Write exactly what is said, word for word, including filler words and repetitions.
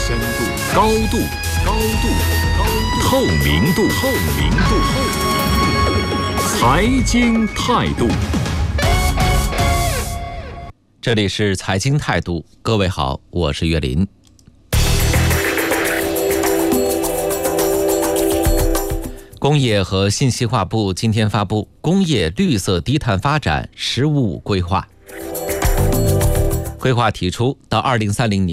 深度、高度、高度、高度、透明度、透明度、财经态度。 这里是财经态度，各位好，我是岳林。工业和信息化部今天发布工业绿色低碳发展“十五五”规划。规划提出，到二零三零年。